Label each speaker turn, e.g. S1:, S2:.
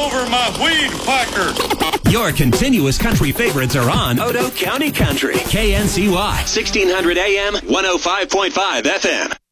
S1: over my weed whacker.
S2: Your continuous country favorites are on Odo County Country. KNCY, 1600 AM, 105.5 FM.